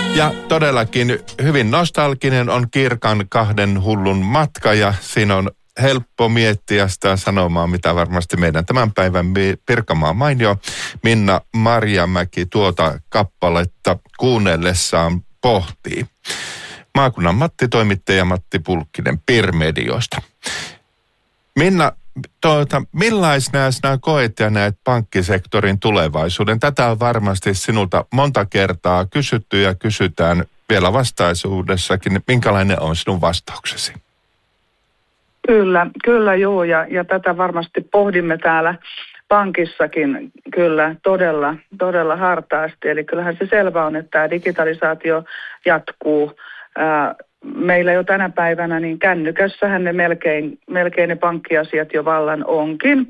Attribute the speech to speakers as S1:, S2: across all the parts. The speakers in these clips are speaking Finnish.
S1: Ja todellakin hyvin nostalginen on Kirkan kahden hullun matka ja siinä on helppo miettiä sitä sanomaa, mitä varmasti meidän tämän päivän Pirkanmaan mainio Minna Marjamäki tuota kappaletta kuunnellessaan pohtii. Maakunnan Matti-toimittaja Matti Pulkkinen Pir-medioista. Minna, millaisena sinä koet ja näet pankkisektorin tulevaisuuden? Tätä on varmasti sinulta monta kertaa kysytty ja kysytään vielä vastaisuudessakin. Minkälainen on sinun vastauksesi?
S2: Kyllä joo, ja tätä varmasti pohdimme täällä pankissakin kyllä todella hartaasti. Eli kyllähän se selvä on, että tämä digitalisaatio jatkuu. Meillä jo tänä päivänä niin kännykässähän ne melkein ne pankkiasiat jo vallan onkin,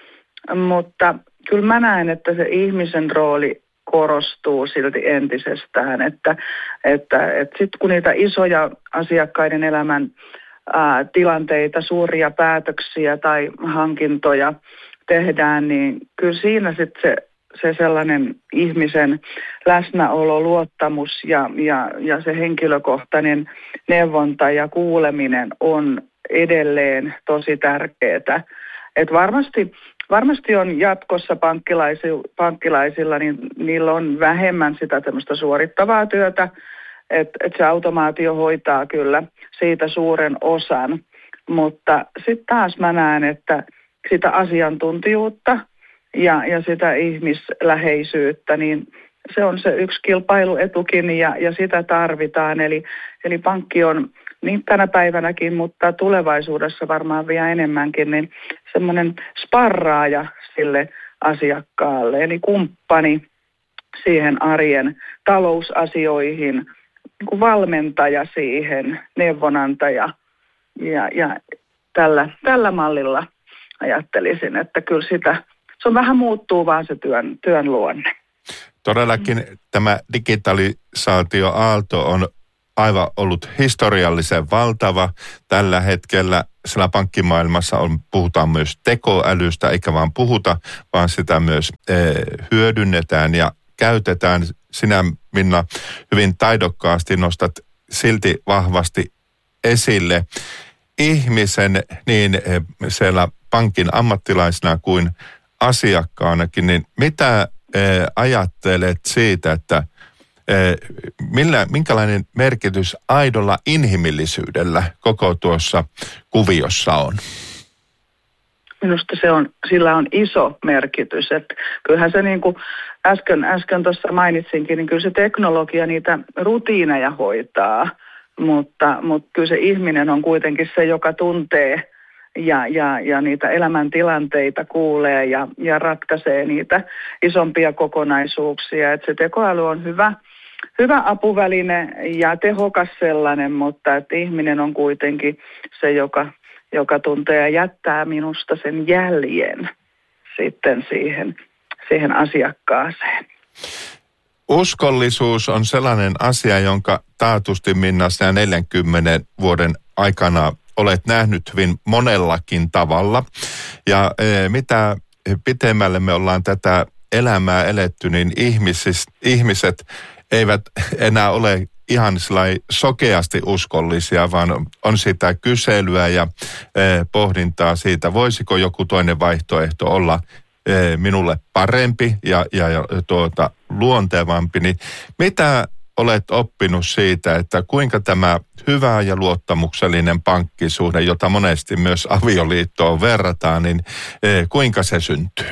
S2: mutta kyllä mä näen, että se ihmisen rooli korostuu silti entisestään, että sitten kun niitä isoja asiakkaiden elämän tilanteita, suuria päätöksiä tai hankintoja tehdään, niin kyllä siinä sitten se sellainen ihmisen läsnäolo, luottamus ja se henkilökohtainen neuvonta ja kuuleminen on edelleen tosi tärkeää. Et varmasti on jatkossa pankkilaisilla, niin niillä on vähemmän sitä tämmöistä suorittavaa työtä, että se automaatio hoitaa kyllä siitä suuren osan, mutta sitten taas mä näen, että sitä asiantuntijuutta ja sitä ihmisläheisyyttä, niin se on se yksi kilpailuetukin ja sitä tarvitaan. Eli pankki on niin tänä päivänäkin, mutta tulevaisuudessa varmaan vielä enemmänkin, niin semmoinen sparraaja sille asiakkaalle, eli kumppani siihen arjen talousasioihin, niin kuin valmentaja siihen, neuvonantaja ja tällä mallilla ajattelisin, että kyllä se on vähän muuttuu vaan se työn luonne.
S1: Todellakin tämä digitalisaatioaalto on aivan ollut historiallisen valtava. Tällä hetkellä siellä pankkimaailmassa puhutaan myös tekoälystä, eikä vaan puhuta, vaan sitä myös hyödynnetään ja käytetään. Sinä, Minna, hyvin taidokkaasti nostat silti vahvasti esille ihmisen niin siellä pankin ammattilaisena kuin asiakkaanakin, niin mitä ajattelet siitä, että minkälainen merkitys aidolla inhimillisyydellä koko tuossa kuviossa on?
S2: Minusta sillä on iso merkitys. Että kyllähän se niin kuin äsken tuossa mainitsinkin, niin kyllä se teknologia niitä rutiineja hoitaa, mutta kyllä se ihminen on kuitenkin se, joka tuntee ja niitä elämäntilanteita kuulee ja ratkaisee niitä isompia kokonaisuuksia. Että se tekoäly on hyvä apuväline ja tehokas sellainen, mutta että ihminen on kuitenkin se, joka tuntee ja jättää minusta sen jäljen sitten siihen asiakkaaseen.
S1: Uskollisuus on sellainen asia, jonka taatusti, Minna, sinä 40 vuoden aikana olet nähnyt hyvin monellakin tavalla. Ja mitä pitemmälle me ollaan tätä elämää eletty, niin ihmiset eivät enää ole ihan sokeasti uskollisia, vaan on sitä kyselyä ja pohdintaa siitä, voisiko joku toinen vaihtoehto olla minulle parempi ja luontevampi. Niin mitä olet oppinut siitä, että kuinka tämä hyvä ja luottamuksellinen pankkisuhde, jota monesti myös avioliittoon verrataan, niin kuinka se syntyy?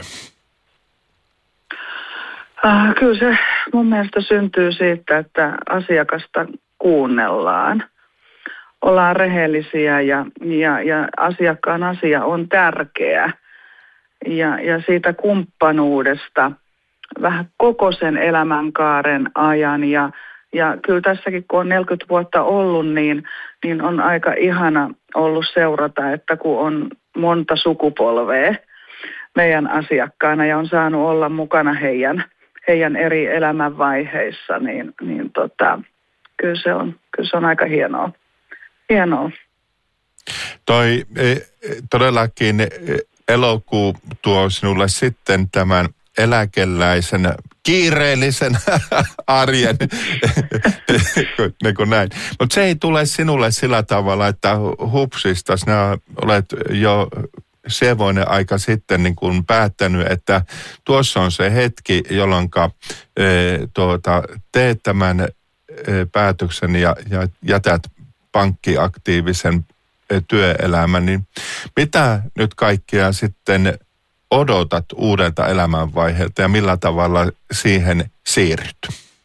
S2: Kyllä se mun mielestä syntyy siitä, että asiakasta kuunnellaan. Ollaan rehellisiä ja asiakkaan asia on tärkeä. Ja siitä kumppanuudesta vähän koko sen elämänkaaren ajan. Ja kyllä tässäkin, kun on 40 vuotta ollut, niin on aika ihana ollut seurata, että kun on monta sukupolvea meidän asiakkaana ja on saanut olla mukana heidän eri elämänvaiheissa, niin kyllä se on aika hienoa.
S1: Todellakin elokuu tuo sinulle sitten tämän eläkeläisen kiireellisen arjen, niin kuin näin. Mutta se ei tule sinulle sillä tavalla, että hupsista sinä olet jo sevoinen aika sitten niin kuin päättänyt, että tuossa on se hetki, jolloin teet tämän päätöksen ja jätät pankkiaktiivisen työelämän, niin mitä nyt kaikkea sitten odotat uudelta elämänvaiheelta ja millä tavalla siihen siirryt?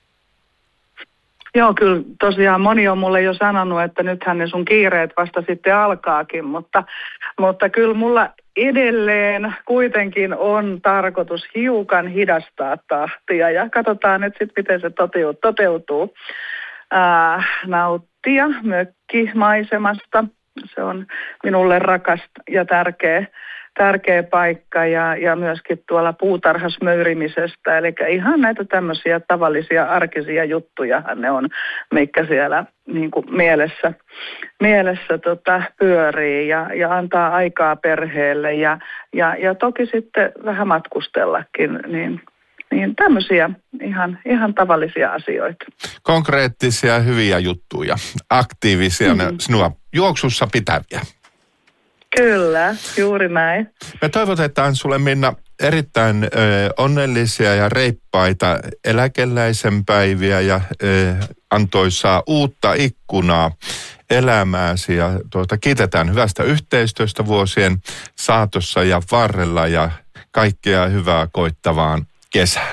S2: Joo, kyllä tosiaan moni on mulle jo sanonut, että nythän ne sun kiireet vasta sitten alkaakin, mutta kyllä mulla edelleen kuitenkin on tarkoitus hiukan hidastaa tahtia ja katsotaan nyt sitten, miten se toteutuu. Nauttia mökkimaisemasta, se on minulle rakas ja tärkeä paikka ja myöskin tuolla puutarhasmöyrimisestä. Eli ihan näitä tämmöisiä tavallisia arkisia juttujahan ne on, mitkä siellä niin kuin mielessä pyörii ja antaa aikaa perheelle ja toki sitten vähän matkustellakin, niin tämmöisiä ihan tavallisia asioita.
S1: Konkreettisia hyviä juttuja, aktiivisia, sinua juoksussa pitäviä.
S2: Kyllä, juuri näin.
S1: Me toivotetaan sulle, Minna, erittäin onnellisia ja reippaita eläkeläisen päiviä ja antoisaa uutta ikkunaa elämääsi. Ja kiitetään hyvästä yhteistyöstä vuosien saatossa ja varrella ja kaikkea hyvää koittavaan kesään.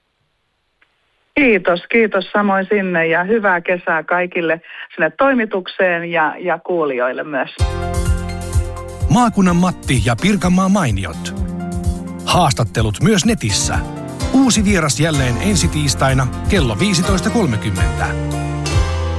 S2: Kiitos samoin sinne ja hyvää kesää kaikille sinne toimitukseen ja kuulijoille myös.
S3: Maakunnan Matti ja Pirkanmaan mainiot. Haastattelut myös netissä. Uusi vieras jälleen ensi tiistaina kello 15.30.